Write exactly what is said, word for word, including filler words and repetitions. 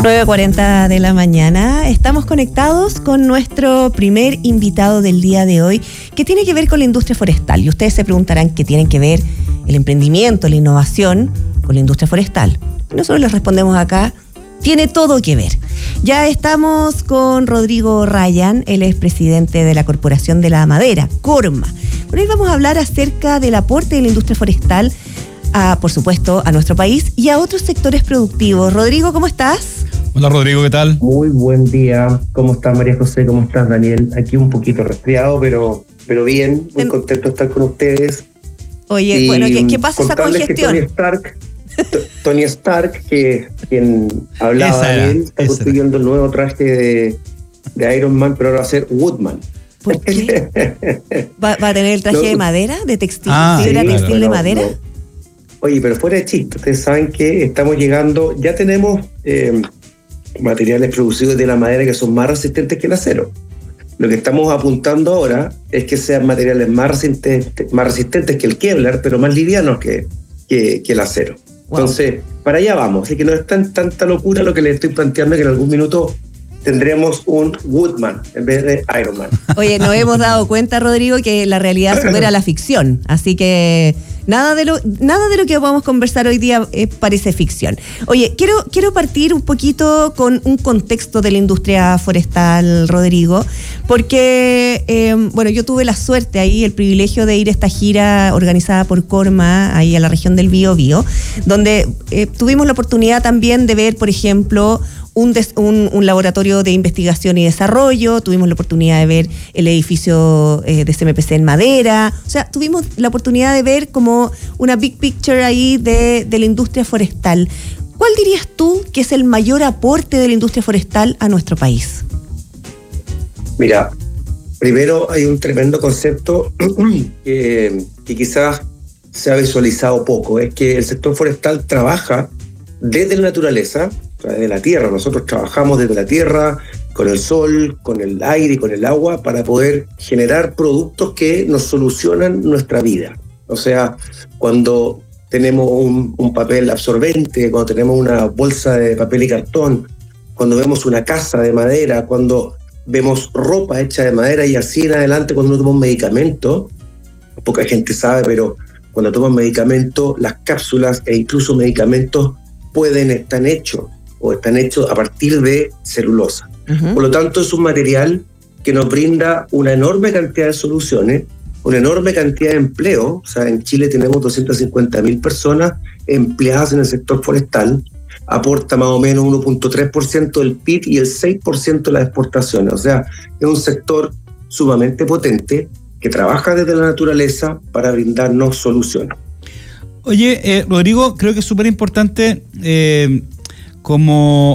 nueve cuarenta de la mañana. Estamos conectados con nuestro primer invitado del día de hoy, que tiene que ver con la industria forestal. Y ustedes se preguntarán qué tienen que ver el emprendimiento, la innovación con la industria forestal. Nosotros les respondemos acá, tiene todo que ver. Ya estamos con Rodrigo Ryan, él es presidente de la Corporación de la Madera, Corma. Con él vamos a hablar acerca del aporte de la industria forestal a, por supuesto, a nuestro país y a otros sectores productivos. Rodrigo, ¿cómo estás? Hola Rodrigo, ¿qué tal? Muy buen día. ¿Cómo estás, María José? ¿Cómo estás, Daniel? Aquí un poquito resfriado, pero, pero bien, muy contento de estar con ustedes. Oye, y bueno, ¿qué, qué pasa esa congestión? Que Tony Stark, Tony Stark, que quien hablaba, esa era, Daniel, está construyendo el nuevo traje de, de Iron Man, pero ahora va a ser Woodman. ¿Por qué? ¿Va, va a tener el traje no, de madera, de textil, ah, fibra sí, textil claro, de madera? No. Oye, pero fuera de chiste, ustedes saben que estamos llegando, ya tenemos eh, materiales producidos de la madera que son más resistentes que el acero. Lo que estamos apuntando ahora es que sean materiales más resistentes, más resistentes que el Kevlar, pero más livianos que, que, que el acero. Wow. Entonces, para allá vamos. Así que no es tan, tanta locura lo que les estoy planteando, que en algún minuto tendremos un Woodman en vez de Iron Man. Oye, nos hemos dado cuenta, Rodrigo, que la realidad supera la ficción. Así que nada de lo, nada de lo que vamos a conversar hoy día eh, parece ficción. Oye, quiero, quiero partir un poquito con un contexto de la industria forestal, Rodrigo, porque, eh, bueno, yo tuve la suerte ahí, el privilegio de ir a esta gira organizada por Corma, ahí a la región del Biobío, donde eh, tuvimos la oportunidad también de ver, por ejemplo, Un, des, un, un laboratorio de investigación y desarrollo, tuvimos la oportunidad de ver el edificio eh, de C M P C en madera, o sea, tuvimos la oportunidad de ver como una big picture ahí de, de la industria forestal. ¿Cuál dirías tú que es el mayor aporte de la industria forestal a nuestro país? Mira, primero hay un tremendo concepto que, que quizás se ha visualizado poco, es que el sector forestal trabaja desde la naturaleza, de la tierra. Nosotros trabajamos desde la tierra, con el sol, con el aire y con el agua, para poder generar productos que nos solucionan nuestra vida. O sea, cuando tenemos un, un papel absorbente, cuando tenemos una bolsa de papel y cartón, cuando vemos una casa de madera, cuando vemos ropa hecha de madera, y así en adelante cuando uno toma un medicamento, poca gente sabe, pero cuando toman medicamentos, las cápsulas e incluso medicamentos pueden estar hechos o están hechos a partir de celulosa. Uh-huh. Por lo tanto, es un material que nos brinda una enorme cantidad de soluciones, una enorme cantidad de empleo. O sea, en Chile tenemos doscientas cincuenta mil personas empleadas en el sector forestal, aporta más o menos uno punto tres por ciento del P I B y el seis por ciento de las exportaciones. O sea, es un sector sumamente potente que trabaja desde la naturaleza para brindarnos soluciones. Oye, eh, Rodrigo, creo que es súper importante eh, como